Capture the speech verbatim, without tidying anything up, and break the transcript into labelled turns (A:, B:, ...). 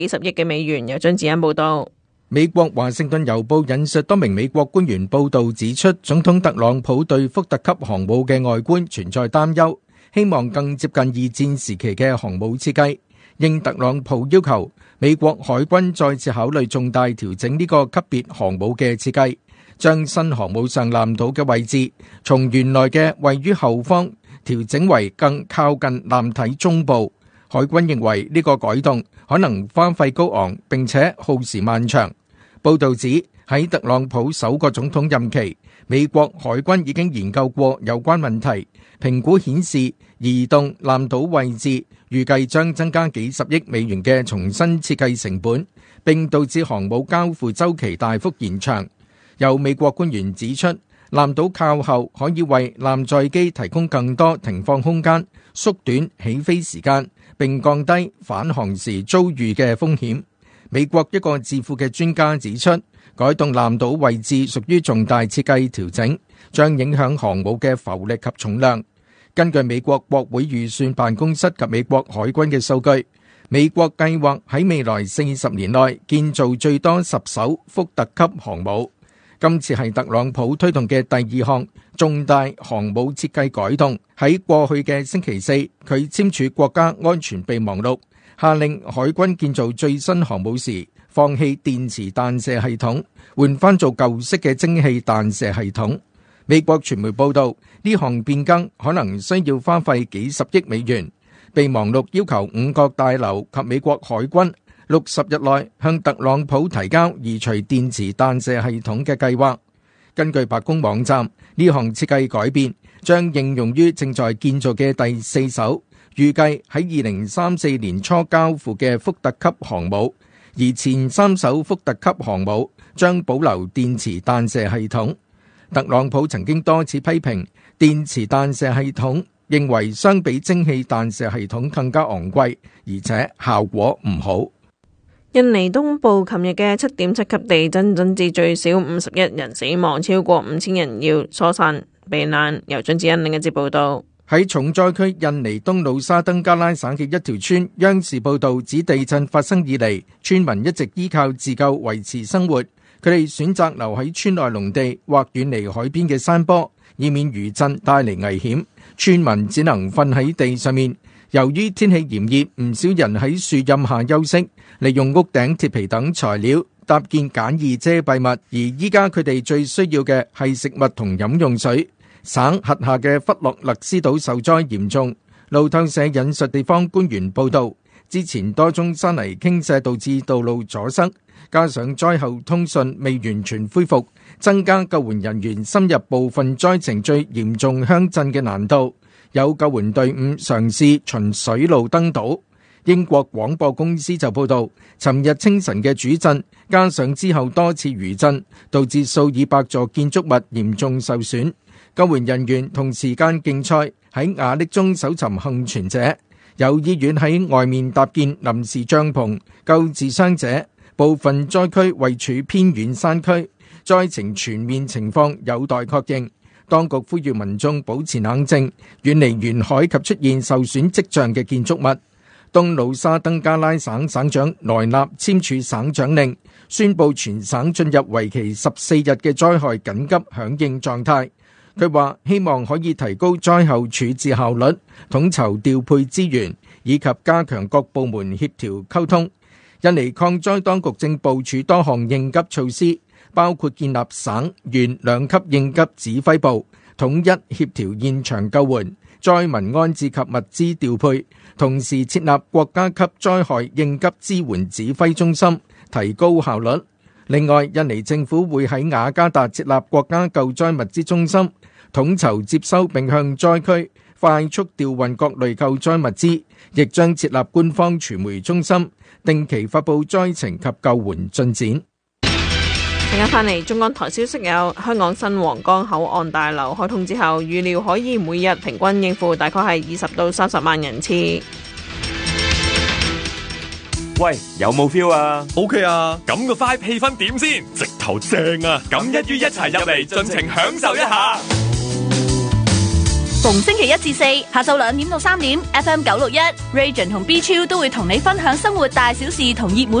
A: 幾十億嘅美元。由張子欣報道。
B: 美國華盛頓郵報引述多名美國官員報道指出，總統特朗普對福特級航母嘅外觀存在擔憂，希望更接近二戰時期嘅航母設計。應特朗普要求，美國海軍再次考慮重大調整呢個級別航母嘅設計，將新航母上艦島嘅位置從原來嘅位於後方調整為更靠近艦體中部。海軍認為呢個改動可能花費高昂並且耗時漫長。報導指喺特朗普首個總統任期，美國海軍已經研究過有關問題，評估顯示移動艦島位置預計將增加幾十億美元嘅重新設計成本，並導致航母交付週期大幅延長。有美國官員指出，艦島靠後可以為艦載機提供更多停放空間，縮短起飛時間，並降低返航時遭遇嘅風險。美國一個智庫嘅專家指出，改動艦島位置屬於重大設計調整，將影響航母嘅浮力及重量。根據美國國會預算辦公室及美國海軍嘅數據，美國計劃喺未來四十年內建造最多十艘福特級航母。今次係特朗普推動嘅第二項重大航母設計改動。喺過去嘅星期四，佢簽署國家安全備忘錄，下令海軍建造最新航母時放棄電磁彈射系統，換翻做舊式嘅蒸汽彈射系統。美國傳媒報道，呢項變更可能需要花費幾十億美元。備忘錄要求五角大樓及美國海軍六十日內向特朗普提交移除電磁彈射系統嘅計劃。根據白宮網站，呢項設計改變將應用於正在建造嘅第四艘預計喺二零三四年初交付嘅福特級航母，而前三艘福特級航母將保留電磁彈射系統。特朗普曾經多次批評電磁彈射系統，認為相比蒸汽彈射系統更加昂貴，而且效果唔好。
A: 印尼東部琴日嘅七點七級地震，增至最少五十一人死亡，超過五千人要疏散避難。由張子欣另一節報道。
B: 喺重災區印尼東努沙登加拉省嘅一條村，央視報道指地震發生以嚟，村民一直依靠自救維持生活。佢哋選擇留喺村內農地或遠離海邊嘅山坡，以免餘震帶嚟危險。村民只能瞓喺地上面。由於天氣炎熱，唔少人喺樹蔭下休息，利用屋頂鐵皮等材料搭建簡易遮蔽物。而依家佢哋最需要嘅係食物同飲用水。省轄下嘅弗洛勒斯島受災嚴重。路透社引述地方官員報道，之前多宗山泥傾瀉導致道路阻塞，加上災後通訊未完全恢復，增加救援人員深入部分災情最嚴重鄉鎮嘅難度。有救援隊伍嘗試循水路登島。英國廣播公司就報道，尋日清晨嘅主震，加上之後多次餘震，導致數以百座建築物嚴重受損。救援人員同時間競賽喺瓦礫中搜尋幸存者。有醫院喺外面搭建臨時帳篷救治傷者。部分災區位處偏遠山區，災情全面情況有待確認。當局呼籲民眾保持冷靜，遠離沿海及出現受損跡象嘅建築物。東努沙登加拉省省長萊納簽署省長令，宣布全省進入為期十四日嘅災害緊急響應狀態。佢話希望可以提高災後處置效率，統籌調配資源，以及加強各部門協調溝通。印尼抗災當局正部署多項應急措施，包括建立省縣兩級應急指揮部，統一協調現場救援、災民安置及物資調配，同時設立國家級災害應急支援指揮中心，提高效率。另外，印尼政府會喺雅加達設立國家救災物資中心，統籌接收並向災區快速調運各類救災物資，亦將設立官方傳媒中心，定期發布災情及救援進展。
A: 陣間翻嚟，中港台消息有香港新皇崗口岸大樓開通之後，預料可以每日平均應付大概係二十到三十萬人次。
C: 喂，有冇 feel 啊
D: ？OK 啊，咁個 vibe 氣氛點先？直頭正啊！
C: 咁一於一齊入嚟，盡情享受一下。
E: 逢星期一至四下晝兩點到三點 ，F M 九六一 Region 同 B 超都會同你分享生活大小事同熱門